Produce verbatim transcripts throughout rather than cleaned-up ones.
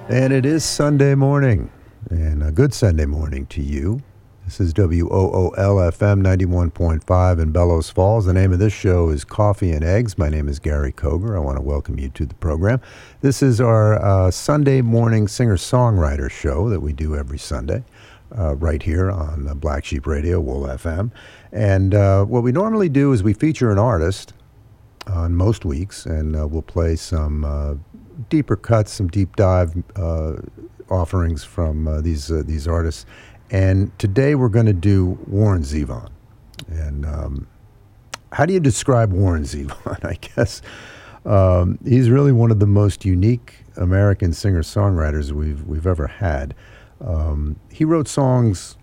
And it is Sunday morning, and a good Sunday morning to you. This is W O O L F M ninety-one point five in Bellows Falls. The name of this show is Coffee and Eggs. My name is Gary Koger. I want to welcome you to the program. This is our uh, Sunday morning singer-songwriter show that we do every Sunday uh, right here on uh, Black Sheep Radio, Wool F M. And uh, what we normally do is we feature an artist on most weeks, and uh, we'll play some uh, deeper cuts, some deep dive uh, offerings from uh, these uh, these artists. And today we're going to do Warren Zevon. And um, how do you describe Warren Zevon? I guess um, he's really one of the most unique American singer-songwriters we've we've ever had. Um, he wrote songs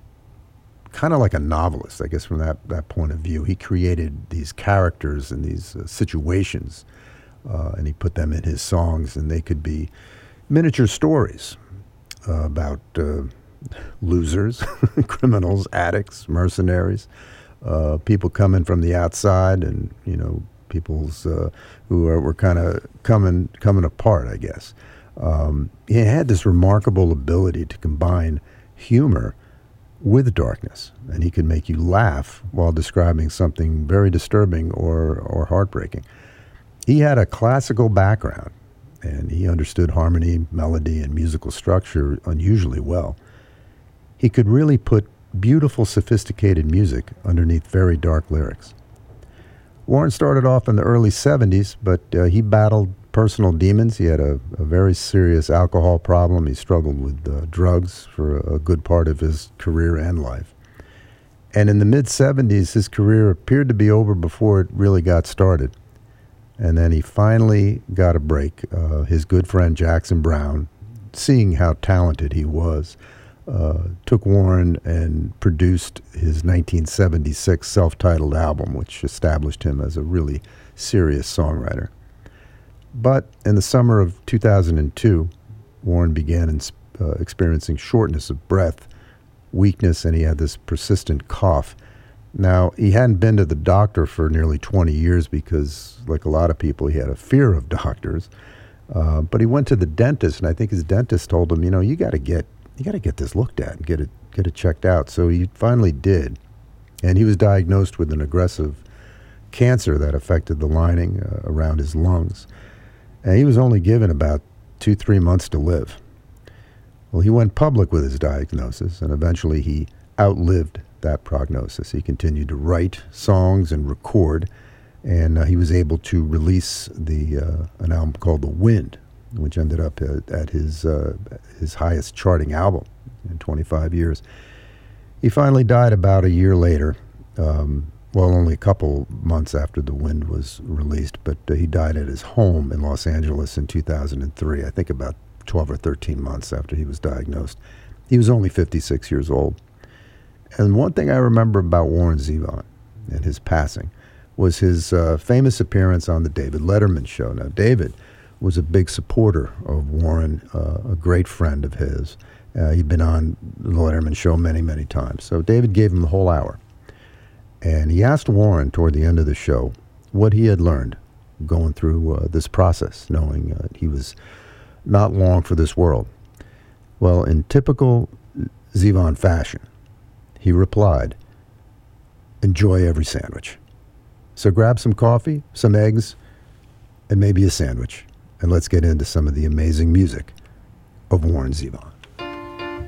kind of like a novelist, I guess, from that, that point of view. He created these characters and these uh, situations, uh, and he put them in his songs, and they could be miniature stories uh, about uh, losers, criminals, addicts, mercenaries, uh, people coming from the outside, and, you know, people's uh, who are, were kind of coming coming apart, I guess. Um, he had this remarkable ability to combine humor with darkness, and he could make you laugh while describing something very disturbing or, or heartbreaking. He had a classical background, and he understood harmony, melody, and musical structure unusually well. He could really put beautiful, sophisticated music underneath very dark lyrics. Warren started off in the early seventies, but uh, he battled personal demons. He had a, a very serious alcohol problem. He struggled with uh, drugs for a, a good part of his career and life. And in the mid-seventies, his career appeared to be over before it really got started. And then he finally got a break. Uh, his good friend Jackson Browne, seeing how talented he was, uh, took Warren and produced his nineteen seventy-six self-titled album, which established him as a really serious songwriter. But in the summer of two thousand two, Warren began in, uh, experiencing shortness of breath, weakness, and he had this persistent cough. Now, he hadn't been to the doctor for nearly twenty years because, like a lot of people, he had a fear of doctors. Uh, but he went to the dentist, and I think his dentist told him, you know, you got to get you got to get this looked at and get it get it checked out. So he finally did, and he was diagnosed with an aggressive cancer that affected the lining uh, around his lungs. And he was only given about two, three months to live. Well, he went public with his diagnosis, and eventually he outlived that prognosis. He continued to write songs and record, and uh, he was able to release the uh, an album called The Wind, which ended up at, at his uh, his highest charting album in twenty-five years. He finally died about a year later. Um, Well, only a couple months after The Wind was released, but uh, he died at his home in Los Angeles in two thousand three, I think about twelve or thirteen months after he was diagnosed. He was only fifty-six years old. And one thing I remember about Warren Zevon and his passing was his uh, famous appearance on the David Letterman show. Now, David was a big supporter of Warren, uh, a great friend of his. Uh, he'd been on the Letterman show many, many times. So David gave him the whole hour. And he asked Warren toward the end of the show what he had learned going through uh, this process, knowing uh, he was not long for this world. Well, in typical Zevon fashion, he replied, "Enjoy every sandwich." So grab some coffee, some eggs, and maybe a sandwich, and let's get into some of the amazing music of Warren Zevon.